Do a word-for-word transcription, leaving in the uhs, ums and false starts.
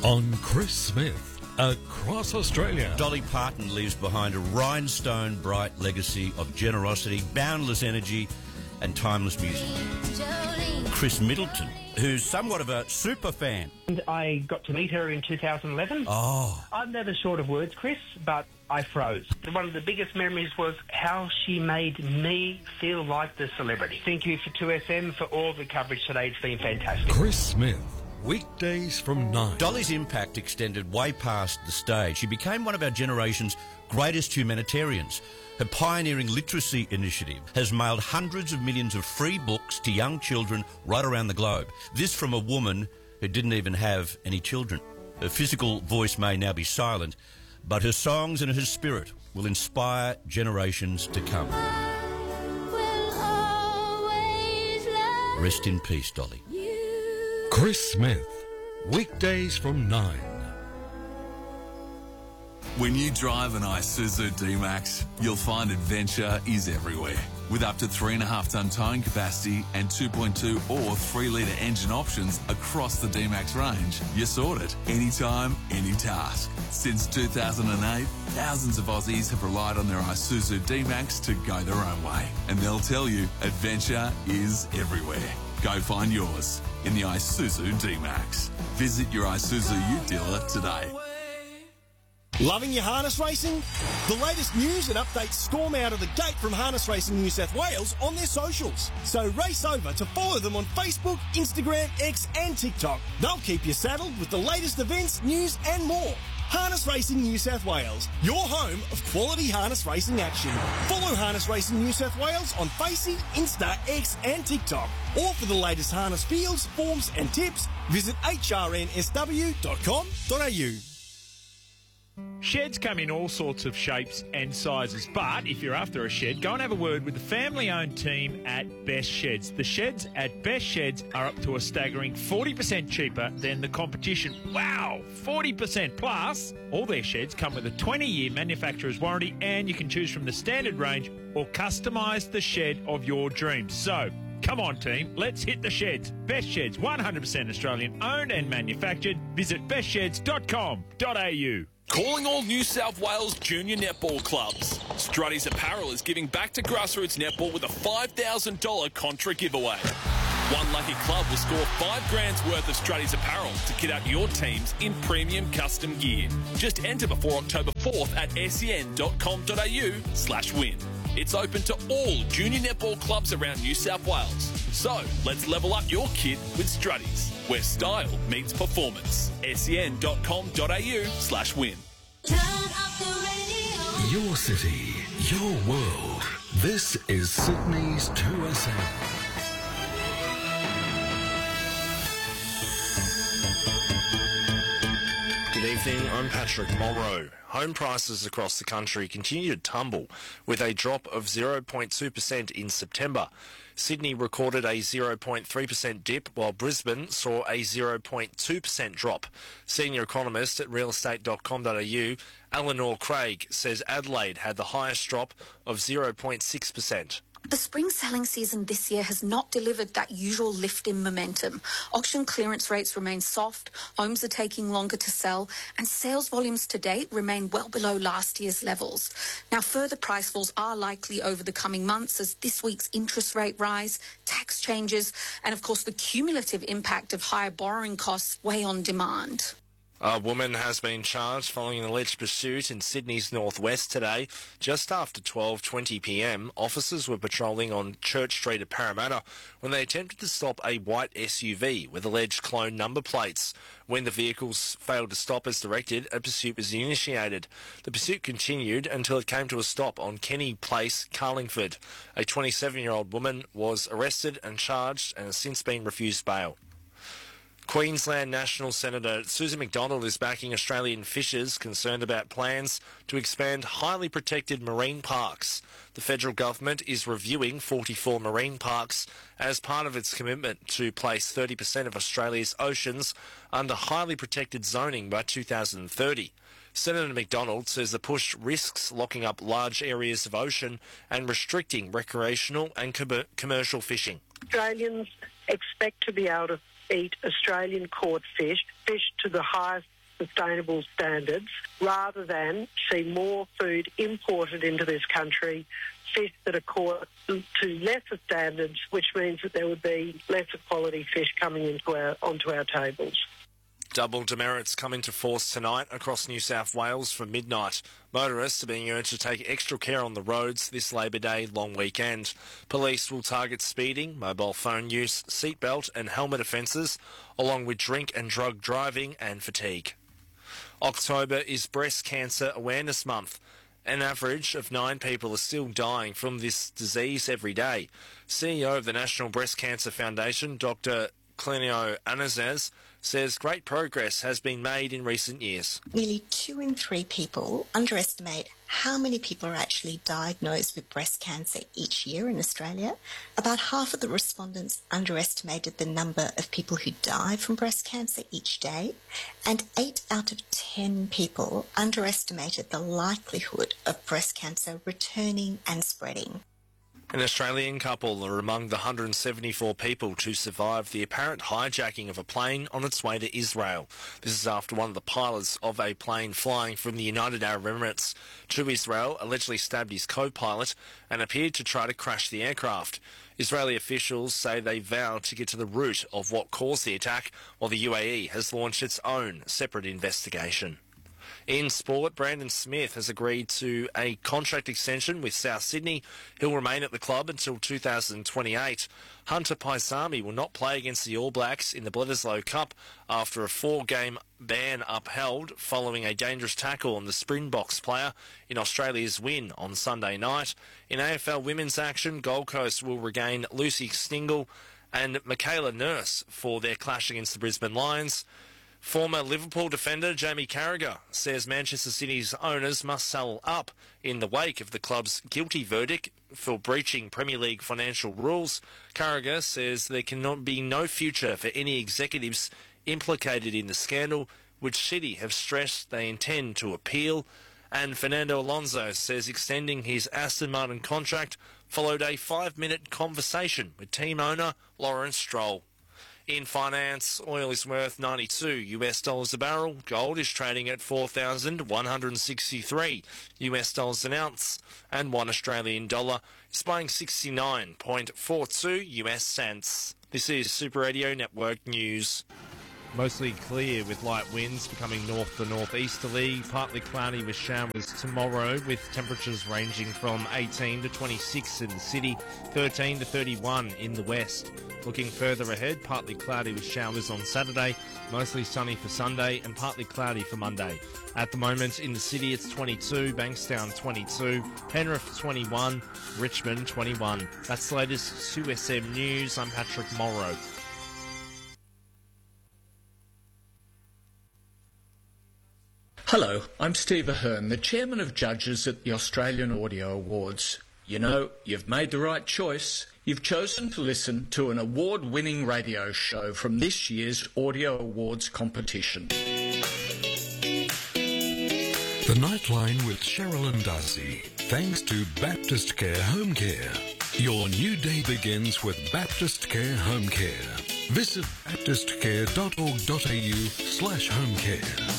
On Chris Smith, across Australia. Dolly Parton leaves behind a rhinestone-bright legacy of generosity, boundless energy and timeless music. Chris Middleton, who's somewhat of a super fan. And I got to meet her in two thousand eleven. Oh. I'm never short of words, Chris, but I froze. One of the biggest memories was how she made me feel like the celebrity. Thank you for two S M for all the coverage today. It's been fantastic. Chris Smith, weekdays from nine. Dolly's impact extended way past the stage. She became one of our generation's greatest humanitarians. Her pioneering literacy initiative has mailed hundreds of millions of free books to young children right around the globe. This from a woman who didn't even have any children. Her physical voice may now be silent, but her songs and her spirit will inspire generations to come. Rest in peace, Dolly. Chris Smith, weekdays from nine. When you drive an Isuzu D-Max, you'll find adventure is everywhere. With up to three point five tonne towing capacity and two point two or three litre engine options across the D-Max range, you're sorted. Anytime, any task. Since two thousand eight, thousands of Aussies have relied on their Isuzu D-Max to go their own way. And they'll tell you, adventure is everywhere. Go find yours in the Isuzu D-Max. Visit your Isuzu Ute dealer today. Loving your harness racing? The latest news and updates storm out of the gate from Harness Racing New South Wales on their socials. So race over to follow them on Facebook, Instagram, X and TikTok. They'll keep you saddled with the latest events, news and more. Harness Racing New South Wales, your home of quality harness racing action. Follow Harness Racing New South Wales on Facey, Insta, X and TikTok. Or for the latest harness fields, forms and tips, visit h r n s w dot com dot a u. Sheds come in all sorts of shapes and sizes, but if you're after a shed, go and have a word with the family-owned team at Best Sheds. The sheds at Best Sheds are up to a staggering forty percent cheaper than the competition. Wow, forty percent plus! All their sheds come with a twenty-year manufacturer's warranty, and you can choose from the standard range or customise the shed of your dreams. So, come on, team, let's hit the sheds. Best Sheds, one hundred percent Australian owned and manufactured. Visit best sheds dot com dot a u. Calling all New South Wales junior netball clubs. Strutty's Apparel is giving back to grassroots netball with a five thousand dollars contra giveaway. One lucky club will score five grand's worth of Strutty's Apparel to kit out your teams in premium custom gear. Just enter before October fourth at sen dot com dot a u slash win. It's open to all junior netball clubs around New South Wales. So, let's level up your kit with Strutty's, where style meets performance. sen dot com dot a u slash win. Your city, your world. This is Sydney's two S M. Good evening, I'm Patrick Morrow. Home prices across the country continue to tumble, with a drop of zero point two percent in September. Sydney recorded a zero point three percent dip, while Brisbane saw a zero point two percent drop. Senior economist at real estate dot com dot a u, Eleanor Craig, says Adelaide had the highest drop of zero point six percent. The spring selling season this year has not delivered that usual lift in momentum. Auction clearance rates remain soft, homes are taking longer to sell, and sales volumes to date remain well below last year's levels. Now, further price falls are likely over the coming months as this week's interest rate rise, tax changes, and of course the cumulative impact of higher borrowing costs weigh on demand. A woman has been charged following an alleged pursuit in Sydney's northwest today. Just after twelve twenty p m, officers were patrolling on Church Street at Parramatta when they attempted to stop a white S U V with alleged clone number plates. When the vehicles failed to stop as directed, a pursuit was initiated. The pursuit continued until it came to a stop on Kenny Place, Carlingford. A twenty-seven-year-old woman was arrested and charged and has since been refused bail. Queensland National Senator Susan McDonald is backing Australian fishers concerned about plans to expand highly protected marine parks. The federal government is reviewing forty-four marine parks as part of its commitment to place thirty percent of Australia's oceans under highly protected zoning by two thousand thirty. Senator McDonald says the push risks locking up large areas of ocean and restricting recreational and com- commercial fishing. Australians expect to be able to eat Australian caught fish, fish to the highest sustainable standards, rather than see more food imported into this country, fish that are caught to lesser standards, which means that there would be lesser quality fish coming into our onto our tables. Double demerits come into force tonight across New South Wales from midnight. Motorists are being urged to take extra care on the roads this Labor Day long weekend. Police will target speeding, mobile phone use, seatbelt and helmet offences, along with drink and drug driving and fatigue. October is Breast Cancer Awareness Month. An average of nine people are still dying from this disease every day. C E O of the National Breast Cancer Foundation, Doctor Clenio Anazaz, says great progress has been made in recent years. Nearly two in three people underestimate how many people are actually diagnosed with breast cancer each year in Australia. About half of the respondents underestimated the number of people who die from breast cancer each day, and eight out of ten people underestimated the likelihood of breast cancer returning and spreading. An Australian couple are among the one hundred seventy-four people to survive the apparent hijacking of a plane on its way to Israel. This is after one of the pilots of a plane flying from the United Arab Emirates to Israel allegedly stabbed his co-pilot and appeared to try to crash the aircraft. Israeli officials say they vowed to get to the root of what caused the attack, while the U A E has launched its own separate investigation. In sport, Brandon Smith has agreed to a contract extension with South Sydney. He'll remain at the club until two thousand twenty-eight. Hunter Paisami will not play against the All Blacks in the Bledisloe Cup after a four-game ban upheld following a dangerous tackle on the Springboks player in Australia's win on Sunday night. In A F L women's action, Gold Coast will regain Lucy Stingle and Michaela Nurse for their clash against the Brisbane Lions. Former Liverpool defender Jamie Carragher says Manchester City's owners must sell up in the wake of the club's guilty verdict for breaching Premier League financial rules. Carragher says there cannot be no future for any executives implicated in the scandal, which City have stressed they intend to appeal. And Fernando Alonso says extending his Aston Martin contract followed a five-minute conversation with team owner Lawrence Stroll. In finance, oil is worth ninety-two U S dollars a barrel. Gold is trading at four thousand one hundred sixty-three U S dollars an ounce, and one Australian dollar is buying sixty-nine point four two U S cents. This is Super Radio Network News. Mostly clear with light winds becoming north to northeasterly, partly cloudy with showers tomorrow, with temperatures ranging from eighteen to twenty-six in the city, thirteen to thirty-one in the west. Looking further ahead, partly cloudy with showers on Saturday, mostly sunny for Sunday and partly cloudy for Monday. At the moment in the city it's twenty-two, Bankstown twenty-two, Penrith twenty-one, Richmond twenty-one. That's the latest two S M News. I'm Patrick Morrow. Hello, I'm Steve Ahern, the Chairman of Judges at the Australian Audio Awards. You know, you've made the right choice. You've chosen to listen to an award-winning radio show from this year's Audio Awards competition. The Nightline with Cheryl and Darcy, thanks to Baptist Care Home Care. Your new day begins with Baptist Care Home Care. Visit baptistcare dot org dot a u slash home care.